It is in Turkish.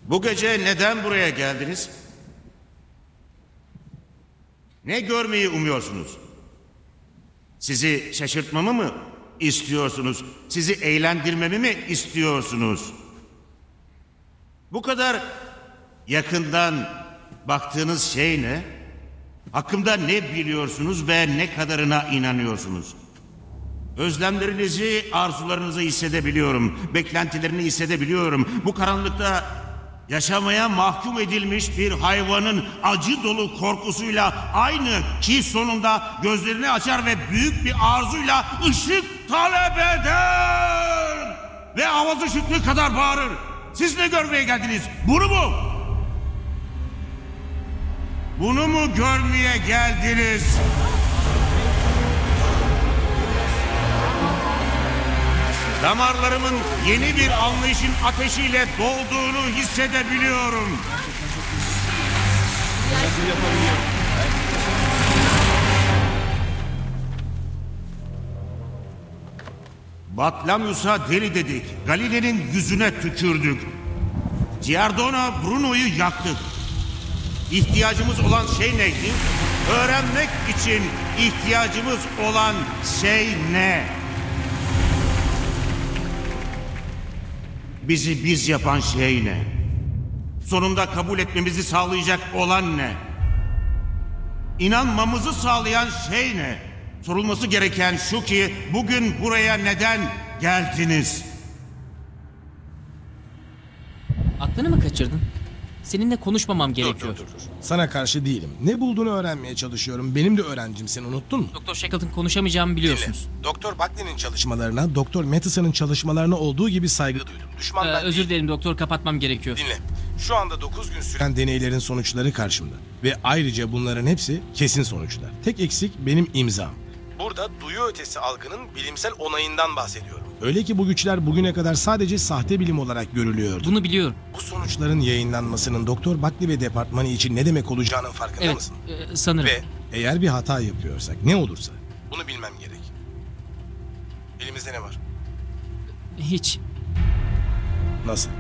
Bu gece neden buraya geldiniz? Ne görmeyi umuyorsunuz? Sizi şaşırtmamı mı istiyorsunuz? Sizi eğlendirmemi mi istiyorsunuz? Bu kadar yakından baktığınız şey ne? Hakkımda ne biliyorsunuz ve ne kadarına inanıyorsunuz? Özlemlerinizi, arzularınızı hissedebiliyorum. Beklentilerini hissedebiliyorum. Bu karanlıkta yaşamaya mahkum edilmiş bir hayvanın acı dolu korkusuyla aynı ki sonunda gözlerini açar ve büyük bir arzuyla ışık talep eder. Ve avazı çıktığı kadar bağırır. Siz ne görmeye geldiniz? Bunu mu? Bunu mu görmeye geldiniz? Damarlarımın yeni bir anlayışın ateşiyle dolduğunu hissedebiliyorum. Batlamyus'a deli dedik. Galile'nin yüzüne tükürdük. Giordano Bruno'yu yaktık. İhtiyacımız olan şey neydi? Öğrenmek için ihtiyacımız olan şey ne? Bizi biz yapan şey ne? Sonunda kabul etmemizi sağlayacak olan ne? İnanmamızı sağlayan şey ne? Sorulması gereken şu ki bugün buraya neden geldiniz? Aklını mı kaçırdın? Seninle konuşmamam gerekiyor. Dur. Sana karşı değilim. Ne bulduğunu öğrenmeye çalışıyorum. Benim de öğrencimsin, unuttun mu? Doktor Shackleton konuşamayacağımı biliyorsunuz. Doktor Buckley'nin çalışmalarına, Doktor Mattison'ın çalışmalarına olduğu gibi saygı duydum. Düşman ben Özür değil. dilerim doktor, kapatmam gerekiyor. Dinle. Şu anda 9 gün süren deneylerin sonuçları karşımda. Ve ayrıca bunların hepsi kesin sonuçlar. Tek eksik benim imzam. Burada duyu ötesi algının bilimsel onayından bahsediyorum. Öyle ki bu güçler bugüne kadar sadece sahte bilim olarak görülüyordu. Bunu biliyorum. Bu sonuçların yayınlanmasının Doktor Buckley ve departmanı için ne demek olacağının farkında Evet, mısın? sanırım. Ve eğer bir hata yapıyorsak ne olursa bunu bilmem gerek. Elimizde ne var? Hiç. Nasıl?